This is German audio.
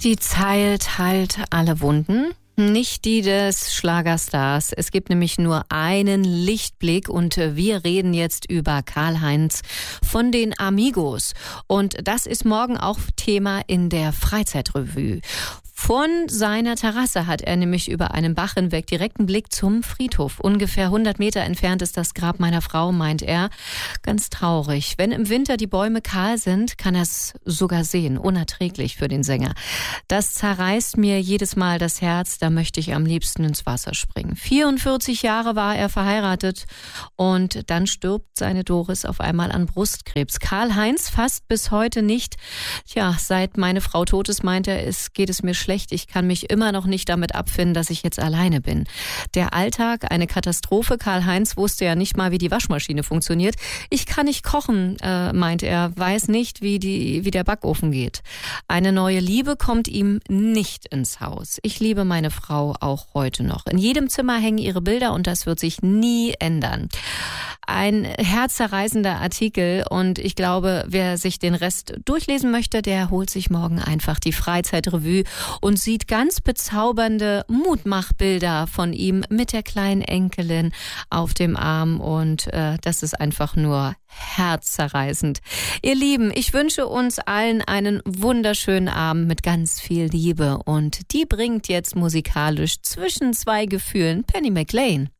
Die Zeit heilt alle Wunden. Nicht die des Schlagerstars. Es gibt nämlich nur einen Lichtblick und wir reden jetzt über Karl-Heinz von den Amigos. Und das ist morgen auch Thema in der Freizeitrevue. Von seiner Terrasse hat er nämlich über einen Bach hinweg direkten Blick zum Friedhof. Ungefähr 100 Meter entfernt ist das Grab meiner Frau, meint er. Ganz traurig. Wenn im Winter die Bäume kahl sind, kann er es sogar sehen. Unerträglich für den Sänger. Das zerreißt mir jedes Mal das Herz. Da möchte ich am liebsten ins Wasser springen. 44 Jahre war er verheiratet und dann stirbt seine Doris auf einmal an Brustkrebs. Karl-Heinz fasst bis heute nicht. Seit meine Frau tot ist, meint er, geht es mir schlecht. Ich kann mich immer noch nicht damit abfinden, dass ich jetzt alleine bin. Der Alltag, eine Katastrophe. Karl-Heinz wusste ja nicht mal, wie die Waschmaschine funktioniert. Ich kann nicht kochen, meint er, weiß nicht, wie der Backofen geht. Eine neue Liebe kommt ihm nicht ins Haus. Ich liebe meine Frau auch heute noch. In jedem Zimmer hängen ihre Bilder und das wird sich nie ändern. Ein herzzerreißender Artikel und ich glaube, wer sich den Rest durchlesen möchte, der holt sich morgen einfach die Freizeitrevue und sieht ganz bezaubernde Mutmachbilder von ihm mit der kleinen Enkelin auf dem Arm und das ist einfach nur herzzerreißend. Ihr Lieben, ich wünsche uns allen einen wunderschönen Abend mit ganz viel Liebe und die bringt jetzt musikalisch zwischen zwei Gefühlen Penny McLean.